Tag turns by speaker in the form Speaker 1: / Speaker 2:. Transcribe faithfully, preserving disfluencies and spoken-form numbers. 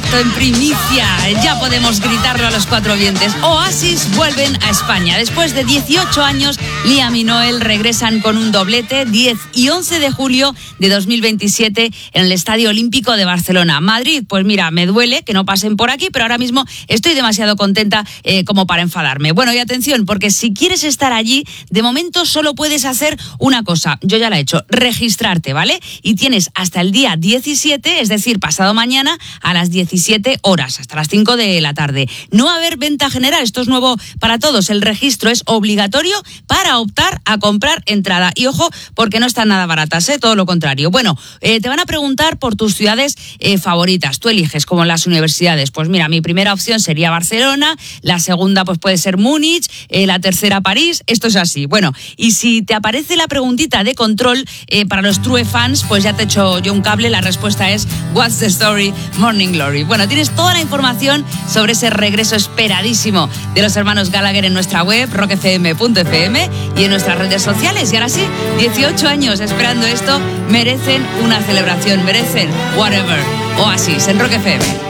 Speaker 1: directo, en primicia. Ya podemos gritarlo a los cuatro vientos. Oasis vuelven a España. Después de dieciocho años, Liam y Noel regresan con un doblete, diez y once de julio de dos mil veintisiete en el Estadio Olímpico de Barcelona. Madrid, pues mira, me duele que no pasen por aquí, pero ahora mismo estoy demasiado contenta eh, como para enfadarme. Bueno, y atención, porque si quieres estar allí, de momento solo puedes hacer una cosa. Yo ya la he hecho, registrarte, ¿vale? Y tienes hasta el día diecisiete, es decir, pasado mañana, a las diecisiete horas, hasta las cinco de la tarde. No va a haber venta general, esto es nuevo para todos. El registro es obligatorio para optar a comprar entrada. Y ojo, porque no están nada baratas, ¿eh? Todo lo contrario. Bueno, eh, te van a preguntar por tus ciudades eh, favoritas. Tú eliges, como en las universidades. Pues mira, mi primera opción sería Barcelona, la segunda pues puede ser Múnich, eh, la tercera París. Esto es así. Bueno, y si te aparece la preguntita de control eh, para los True fans, pues ya te echo yo un cable. La respuesta es What's the Story? Morning Glory. Bueno, tienes toda la información sobre ese regreso esperadísimo de los hermanos Gallagher en nuestra web, rock f m punto f m, y en nuestras redes sociales. Y ahora sí, dieciocho años esperando esto, merecen una celebración, merecen Whatever. Oasis en Rock F M.